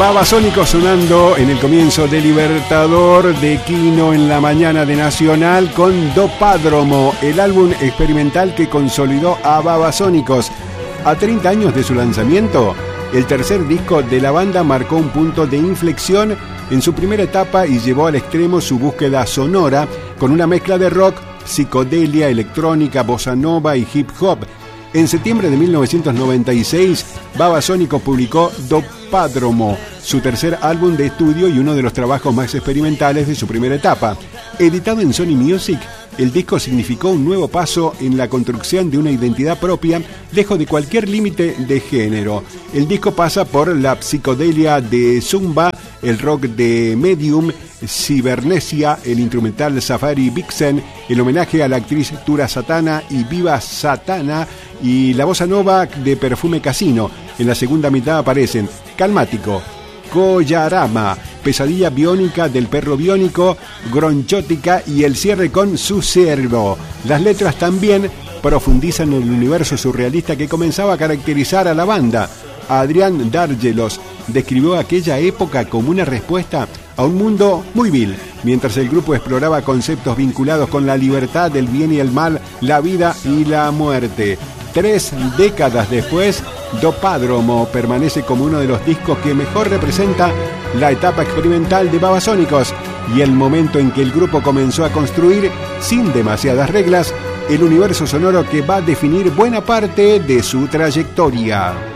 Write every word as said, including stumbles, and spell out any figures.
Babasónicos sonando en el comienzo de Libertador de Quino en la mañana de Nacional con Dopádromo, el álbum experimental que consolidó a Babasónicos. A treinta años de su lanzamiento, el tercer disco de la banda marcó un punto de inflexión en su primera etapa y llevó al extremo su búsqueda sonora con una mezcla de rock, psicodelia, electrónica, bossa nova y hip hop. En septiembre de mil novecientos noventa y seis, Babasónicos publicó Dopádromo, su tercer álbum de estudio y uno de los trabajos más experimentales de su primera etapa. Editado en Sony Music, el disco significó un nuevo paso en la construcción de una identidad propia, lejos de cualquier límite de género. El disco pasa por la psicodelia de Zumba, el rock de Medium, Cibernesia, el instrumental Safari Vixen, el homenaje a la actriz Tura Satana y Viva Satana y la bossa nova de Perfume Casino. En la segunda mitad aparecen Calmático, Collarama, Pesadilla Biónica del Perro Biónico, Gronchótica y el cierre con Su Cervo. Las letras también profundizan en el universo surrealista que comenzaba a caracterizar a la banda. Adrián Dárgelos describió aquella época como una respuesta a un mundo muy vil, mientras el grupo exploraba conceptos vinculados con la libertad, el bien y el mal, la vida y la muerte. Tres décadas después, Dopádromo permanece como uno de los discos que mejor representa la etapa experimental de Babasónicos y el momento en que el grupo comenzó a construir, sin demasiadas reglas, el universo sonoro que va a definir buena parte de su trayectoria.